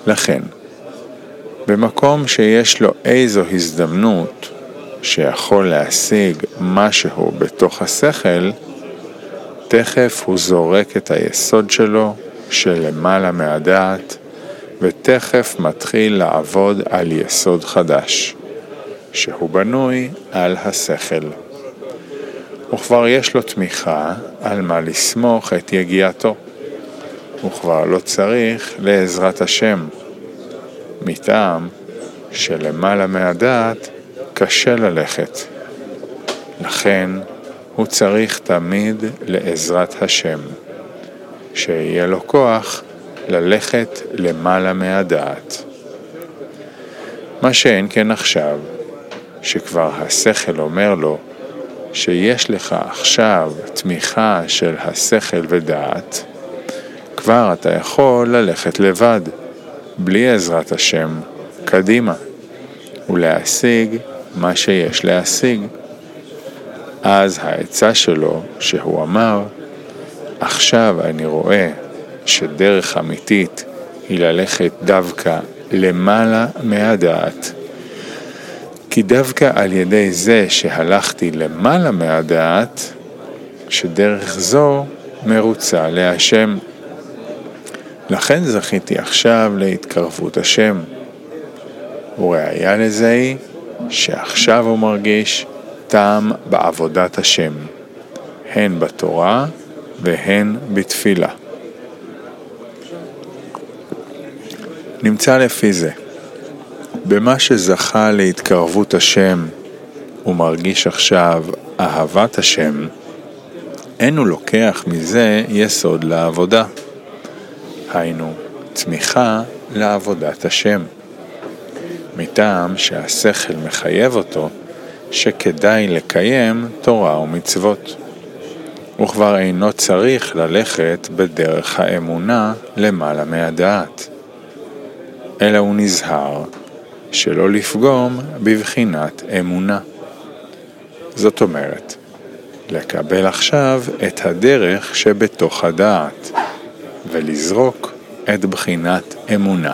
לכן, במקום שיש לו איזו הזדמנות שיכול להשיג משהו בתוך השכל, תכף הוא זורק את היסוד שלו שלמעלה מהדעת, ותכף מתחיל לעבוד על יסוד חדש, שהוא בנוי על השכל. וכבר יש לו תמיכה על מה לסמוך את יגיעתו. הוא כבר לא צריך לעזרת השם, מטעם שלמעלה מהדעת קשה ללכת. לכן הוא צריך תמיד לעזרת השם, שיהיה לו כוח ללכת למעלה מהדעת. מה שאין כן עכשיו, שכבר השכל אומר לו שיש לך עכשיו תמיכה של השכל ודעת, כבר אתה יכול ללכת לבד, בלי עזרת השם, קדימה, ולהשיג מה שיש להשיג. אז העצה שלו שהוא אמר, עכשיו אני רואה שדרך אמיתית היא ללכת דווקא למעלה מהדעת. כי דווקא על ידי זה שהלכתי למעלה מהדעת, שדרך זו מרוצה להשם. לכן זכיתי עכשיו להתקרבות השם. וראיה לזה היא שעכשיו הוא מרגיש טעם בעבודת השם, הן בתורה והן בתפילה. נמצא לפי זה, במה שזכה להתקרבות השם ומרגיש עכשיו אהבת השם, אין הוא לוקח מזה יסוד לעבודה, היינו צמיחה לעבודת השם, מטעם שהשכל מחייב אותו שכדאי לקיים תורה ומצוות. הוא כבר אינו צריך ללכת בדרך האמונה למעלה מהדעת, אלא הוא נזהר שלא לפגום בבחינת אמונה. זאת אומרת, לקבל עכשיו את הדרך שבתוך הדעת, ולזרוק את בחינת אמונה.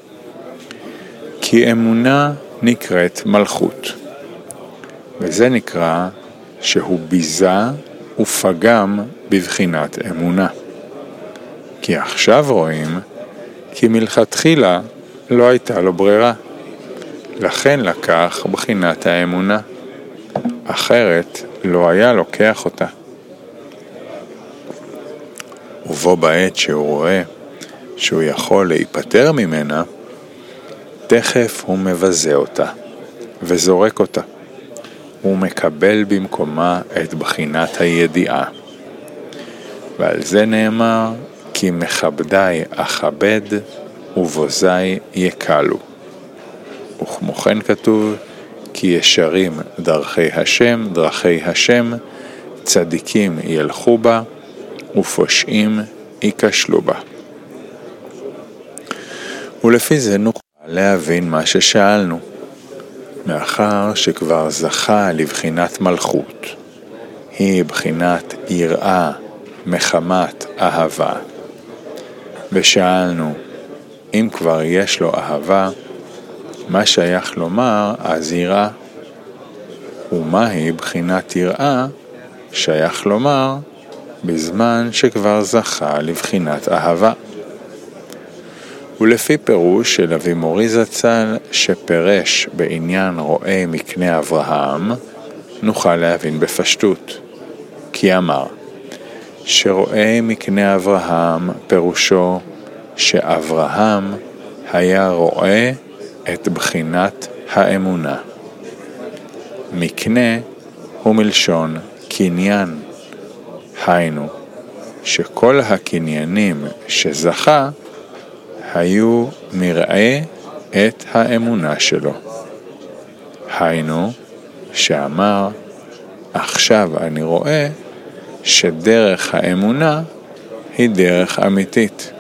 כי אמונה נקראת מלכות, וזה נקרא שהוא ביזה ופגם בבחינת אמונה. כי עכשיו רואים כי מלכתחילה לא הייתה לו ברירה, לכן לקח בחינת האמונה, אחרת לא היה לוקח אותה. ובו בעת שהוא רואה שהוא יכול להיפטר ממנה, תכף הוא מבזה אותה וזורק אותה. הוא מקבל במקומה את בחינת הידיעה. ועל זה נאמר, כי מכבדי אכבד ובוזי יקלו. וכמו כן כתוב, כי ישרים דרכי השם, צדיקים ילכו בה, ופושעים ייכשלו בה. ולפי זה נוכל להבין מה ששאלנו, מאחר שכבר זכה לבחינת מלכות, היא בחינת יראה מחמת אהבה. ושאלנו, אם כבר יש לו אהבה, מה שייך לומר אז יראה? ומהי בחינת יראה שייך לומר בזמן שכבר זכה לבחינת אהבה? ולפי פירוש של אבי מורי זצ"ל שפרש בעניין רואה מקנה אברהם, נוכל להבין בפשטות. כי אמר, שרואה מקנה אברהם פירושו שאברהם היה רואה את בחינת האמונה. מקנה הוא מלשון קניין, היינו שכל הקניינים שזכה היו מראה את האמונה שלו. היינו שאמר, עכשיו אני רואה שדרך האמונה היא דרך אמיתית,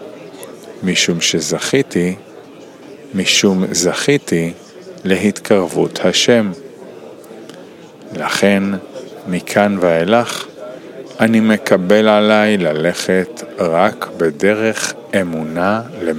משום זכיתי להתקרבות השם. לכן מכאן ואילך אני מקבל עליי ללכת רק בדרך אמונה